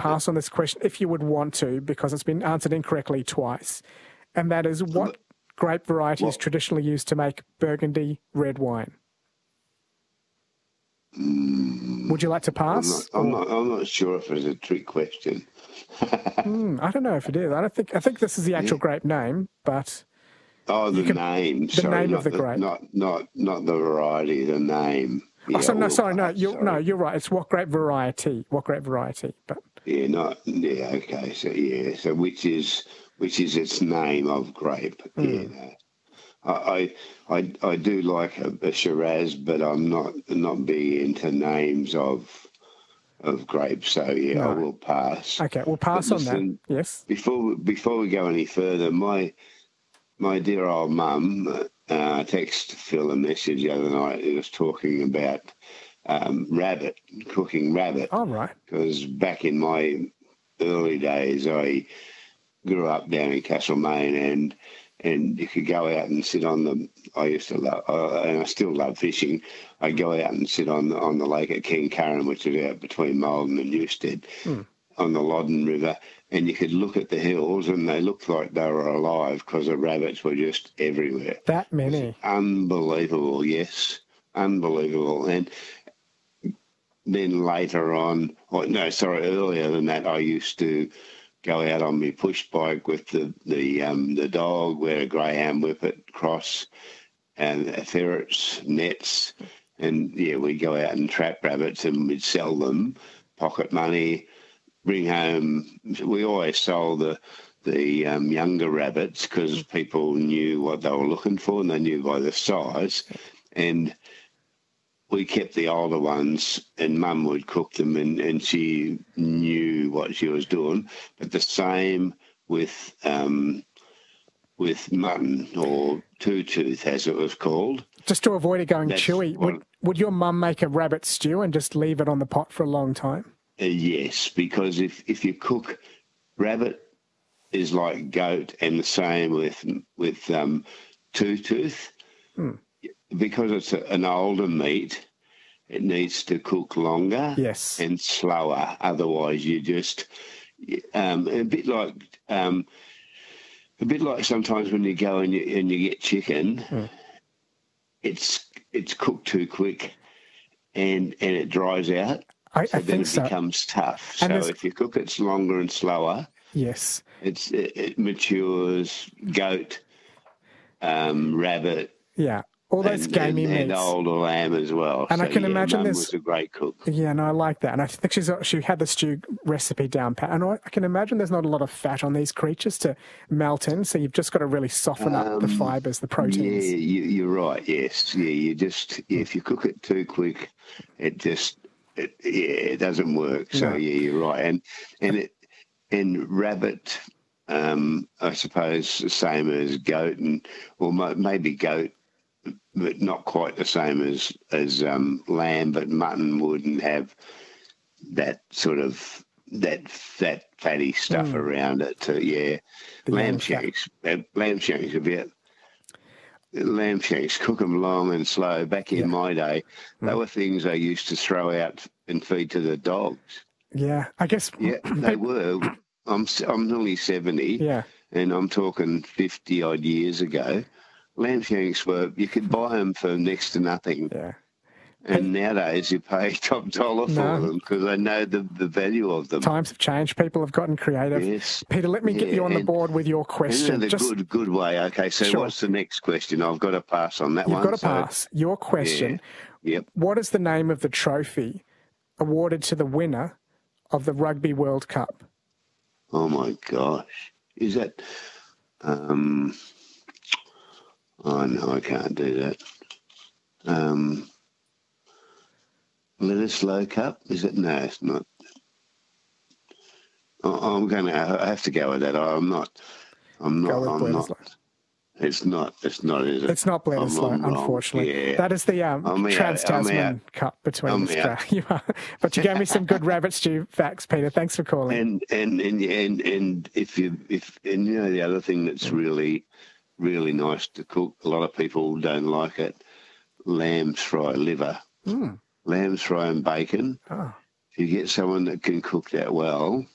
pass on this question if you would want to, because it's been answered incorrectly twice. And that is, what grape variety is traditionally used to make Burgundy red wine? Would you like to pass? I'm not sure if it's a trick question. I don't know if it is. I think this is the actual grape name, but the name. The name of the grape, not the variety. The name. Yeah, you're right. It's what grape variety? But okay. So which is its name of grape? I do like a Shiraz, but I'm not big into names of grapes. So I will pass. Okay, we'll pass on that. Yes. Before we go any further, my dear old mum texted Phil a message the other night. He was talking about cooking rabbit. Oh, right. Because back in my early days, I grew up down in Castlemaine, and you could go out and sit on the. I used to love, and I still love fishing. I'd go out and sit on the lake at Kincurran, which is out between Malden and Newstead, on the Loddon River, and you could look at the hills, and they looked like they were alive because the rabbits were just everywhere. That many? Unbelievable, yes, unbelievable. And then later on, earlier than that, I used to go out on my push bike with the dog, wear a greyhound whippet, cross, and ferrets, nets, and we'd go out and trap rabbits, and we'd sell them, pocket money, bring home. We always sold the younger rabbits because people knew what they were looking for, and they knew by the size, and we kept the older ones, and Mum would cook them, and she knew what she was doing. But the same with mutton, or two-tooth, as it was called. Just to avoid it going chewy, would your mum make a rabbit stew and just leave it on the pot for a long time? Yes, because if you cook, rabbit is like goat, and the same with two-tooth. Because it's an older meat, it needs to cook longer and slower. Otherwise, you just a bit like sometimes when you go and you get chicken, it's cooked too quick, and it dries out. I think so. It becomes tough. And so if you cook it longer and slower, it matures. Goat, rabbit. Yeah. All those gamey meats. And older lamb as well. And I can imagine Mum was a great cook. Yeah, no, I like that. And I think she had the stew recipe down pat. And I can imagine there's not a lot of fat on these creatures to melt in, so you've just got to really soften up the fibres, the proteins. Yeah, you're right, yes. Yeah, if you cook it too quick, it doesn't work. So, you're right. And rabbit, I suppose, the same as goat, or maybe goat, but not quite the same as lamb, but mutton wouldn't have that sort of that fatty stuff around it. So lamb shanks a bit. Lamb shanks, cook them long and slow. Back in my day, they were things I used to throw out and feed to the dogs. Yeah, I guess. Yeah, they were. I'm nearly 70, and I'm talking 50 odd years ago. Lamb shanks you could buy them for next to nothing. Yeah. And nowadays you pay top dollar for them because they know the value of them. Times have changed. People have gotten creative. Yes. Peter, let me get you on the board with your question. In a good way. Okay, so what's the next question? I've got to pass on that one. You've got to pass. Your question. Yeah. Yep. What is the name of the trophy awarded to the winner of the Rugby World Cup? Oh, my gosh. Is that... Oh, no, I can't do that. Bledisloe Cup? Is it? No, it's not. I have to go with that. I'm not. It's not, is it? It's not Bledisloe, unfortunately. Yeah. That is the Trans-Tasman Cup between Australia. But you gave me some good rabbit stew facts, Peter. Thanks for calling. And if the other thing that's really nice to cook, a lot of people don't like it, lamb's fry liver. Lamb's fry and bacon. Oh. If you get someone that can cook that well,